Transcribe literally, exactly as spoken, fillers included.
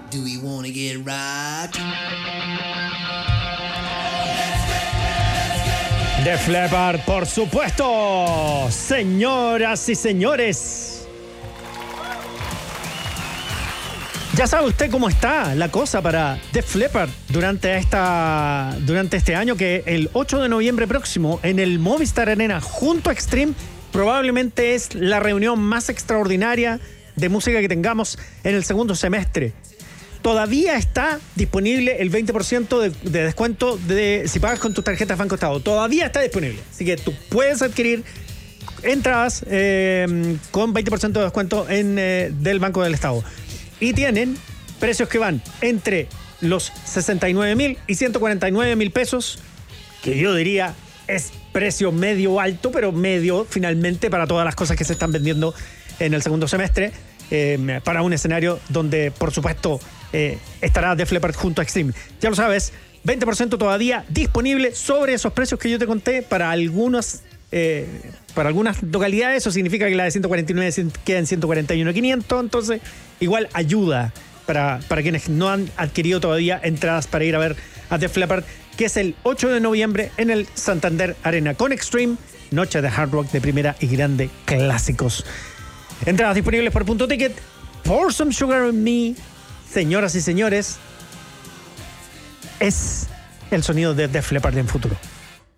Do we wanna get right? Def Leppard, por supuesto. Señoras y señores, ya sabe usted cómo está la cosa para Def Leppard durante, esta, durante este año, que el ocho de noviembre próximo en el Movistar Arena junto a Extreme probablemente es la reunión más extraordinaria de música que tengamos en el segundo semestre. Todavía está disponible el veinte por ciento de, de descuento de, si pagas con tu tarjeta Banco Estado. Todavía está disponible. Así que tú puedes adquirir entradas eh, con veinte por ciento de descuento en, eh, del Banco del Estado. Y tienen precios que van entre los sesenta y nueve mil y ciento cuarenta y nueve mil pesos, que yo diría es precio medio alto, pero medio finalmente para todas las cosas que se están vendiendo en el segundo semestre. Eh, para un escenario donde, por supuesto, eh, estará Def Leppard junto a Extreme. Ya lo sabes, veinte por ciento todavía disponible sobre esos precios que yo te conté para algunas, eh, para algunas localidades. Eso significa que la de ciento cuarenta y nueve queda en ciento cuarenta y uno mil quinientos. Entonces, igual ayuda para, para quienes no han adquirido todavía entradas para ir a ver a Def Leppard, que es el ocho de noviembre en el Santander Arena con Extreme. Noche de hard rock de primera y grande clásicos. Entradas disponibles por Punto Ticket. Pour Some Sugar on Me. Señoras y señores, es el sonido de Def Leppard en futuro.